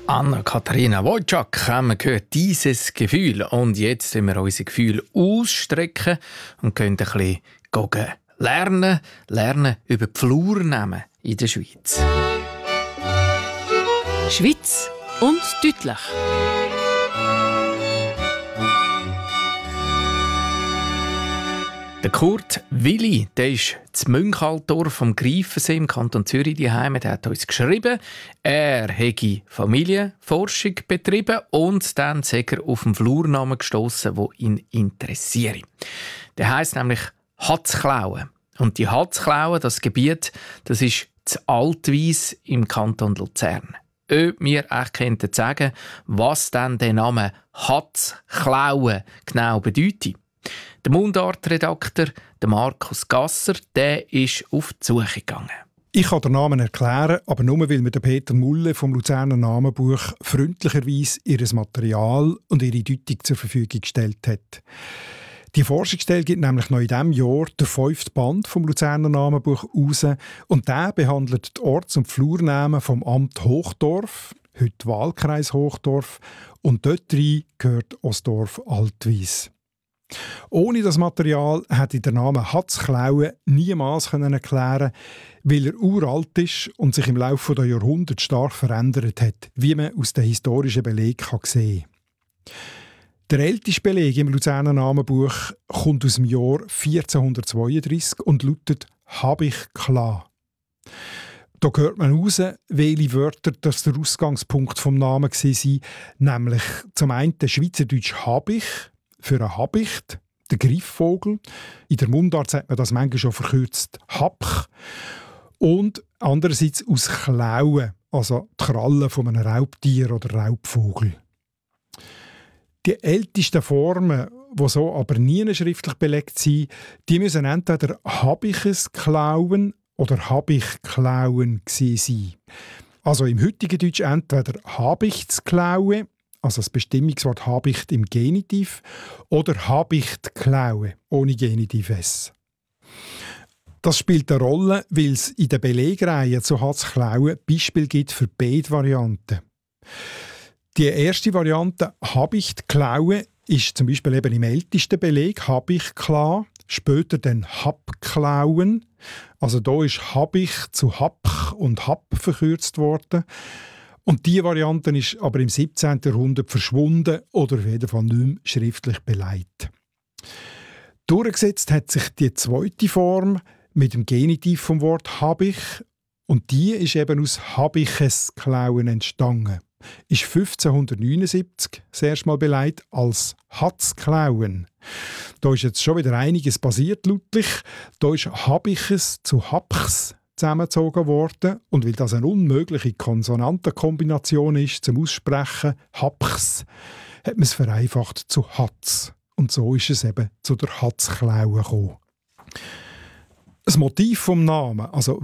Anna-Katharina Wojcik haben wir gehört, dieses Gefühl. Und jetzt wollen wir unser Gefühl ausstrecken und können ein bisschen lernen über die Flurnamen in der Schweiz. Schweiz und deutlich. Der Kurt Willi, der ist in Münchaltdorf am Greifensee im Kanton Zürich daheim. Der hat uns geschrieben, er hätte Familienforschung betrieben und dann sei er auf einen Flurnamen gestossen, der ihn interessiere. Der heisst nämlich Hatzklauen. Und die Hatzklauen, das Gebiet, das ist das Altwies im Kanton Luzern. Ob wir echt sagen, was dann der Name Hatzklauen genau bedeutet. Der Mundartredakteur, der Markus Gasser, der ist auf die Suche gegangen. Ich kann den Namen erklären, aber nur weil mir der Peter Mulle vom Luzerner Namenbuch freundlicherweise ihr Material und ihre Deutung zur Verfügung gestellt hat. Die Forschungsstelle gibt nämlich noch in diesem Jahr den 5. Band vom Luzerner Namenbuch raus und der behandelt die Orts- und Flurnamen vom Amt Hochdorf, heute Wahlkreis Hochdorf, und dort rein gehört Ostdorf Altwies. Ohne das Material hätte ich den Namen Hatzklauen niemals erklären können, weil er uralt ist und sich im Laufe der Jahrhunderte stark verändert hat, wie man aus den historischen Belegen sehen kann. Der älteste Beleg im Luzerner Namenbuch kommt aus dem Jahr 1432 und lautet «Habich klar». Da hört man raus, welche Wörter das der Ausgangspunkt vom Namen waren, nämlich zum einen Schweizerdeutsch «Habich», für einen Habicht, der Greifvogel. In der Mundart sagt man das manchmal schon verkürzt Hapch. Und andererseits aus Klauen, also die Krallen von einem Raubtier oder Raubvogel. Die ältesten Formen, die so aber nie schriftlich belegt sind, die müssen entweder Habiches klauen oder Habichklauen sein. Also im heutigen Deutsch entweder Habichts-Klaue, also das Bestimmungswort Habicht im Genitiv, oder Habicht-Klaue ohne Genitiv S. Das spielt eine Rolle, weil es in der Belegreihe zu Hatzklauen Beispiele gibt für beide Varianten. Die erste Variante, Habicht-Klaue, ist zum Beispiel eben im ältesten Beleg Habicht-Kla, später dann Hab-Klauen. Also da ist Habicht zu Hapch und Hab verkürzt worden. Und diese Variante ist aber im 17. Jahrhundert verschwunden oder auf jeden Fall nicht mehr schriftlich beleidigt. Durchgesetzt hat sich die zweite Form mit dem Genitiv vom Wort Habich und die ist eben aus Habiches Klauen entstanden. Ist 1579 das erste Mal beleidigt als Hatzklauen. Da ist jetzt schon wieder einiges passiert lautlich. Da ist Habiches zu Hapchs zusammengezogen worden und weil das eine unmögliche Konsonantenkombination ist zum Aussprechen, Hapchs, hat man es vereinfacht zu Hatz. Und so ist es eben zu der Hatzklaue gekommen. Das Motiv vom Namen, also